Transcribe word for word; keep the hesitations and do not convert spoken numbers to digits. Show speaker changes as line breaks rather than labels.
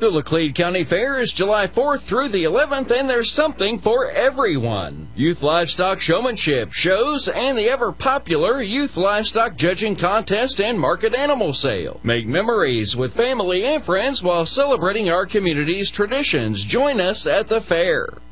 The Laclede County Fair is July fourth through the eleventh, and there's something for everyone. Youth livestock showmanship, shows, and the ever-popular youth livestock judging contest and market animal sale. Make memories with family and friends while celebrating our community's traditions. Join us at the fair.